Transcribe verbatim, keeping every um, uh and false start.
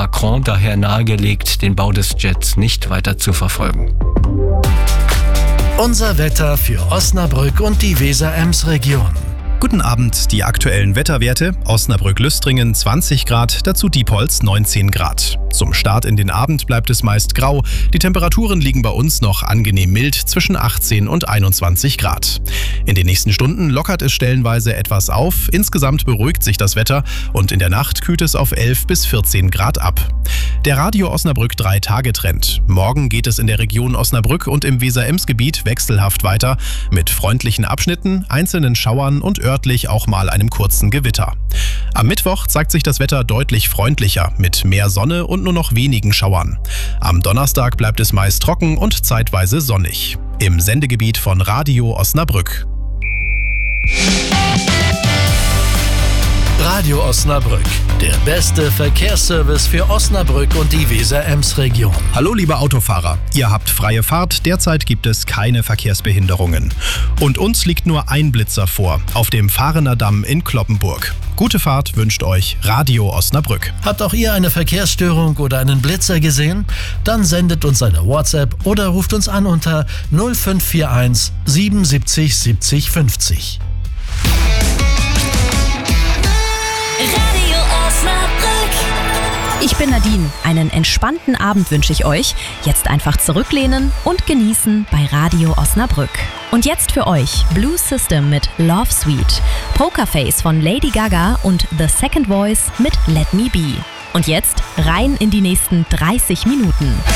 Macron daher nahegelegt, den Bau des Jets nicht weiter zu verfolgen. Unser Wetter für Osnabrück und die Weser-Ems-Region. Guten Abend, die aktuellen Wetterwerte. Osnabrück-Lüstringen zwanzig Grad, dazu Diepholz neunzehn Grad. Zum Start in den Abend bleibt es meist grau. Die Temperaturen liegen bei uns noch angenehm mild zwischen achtzehn und einundzwanzig Grad. In den nächsten Stunden lockert es stellenweise etwas auf. Insgesamt beruhigt sich das Wetter und in der Nacht kühlt es auf elf bis vierzehn Grad ab. Der Radio Osnabrück drei Tage Trend. Morgen geht es in der Region Osnabrück und im Weser-Ems-Gebiet wechselhaft weiter mit freundlichen Abschnitten, einzelnen Schauern und örtlich auch mal einem kurzen Gewitter. Am Mittwoch zeigt sich das Wetter deutlich freundlicher mit mehr Sonne und nur noch wenigen Schauern. Am Donnerstag bleibt es meist trocken und zeitweise sonnig. Im Sendegebiet von Radio Osnabrück. Radio Osnabrück, der beste Verkehrsservice für Osnabrück und die Weser-Ems-Region. Hallo liebe Autofahrer, ihr habt freie Fahrt, derzeit gibt es keine Verkehrsbehinderungen. Und uns liegt nur ein Blitzer vor, auf dem Fahrener Damm in Cloppenburg. Gute Fahrt wünscht euch Radio Osnabrück. Habt auch ihr eine Verkehrsstörung oder einen Blitzer gesehen? Dann sendet uns eine WhatsApp oder ruft uns an unter null fünf vier eins siebenundsiebzig siebzig fünfzig. Radio Osnabrück. Ich bin Nadine. Einen entspannten Abend wünsche ich euch. Jetzt einfach zurücklehnen und genießen bei Radio Osnabrück. Und jetzt für euch Blue System mit Love Suite, Pokerface von Lady Gaga und The Second Voice mit Let Me Be. Und jetzt rein in die nächsten dreißig Minuten.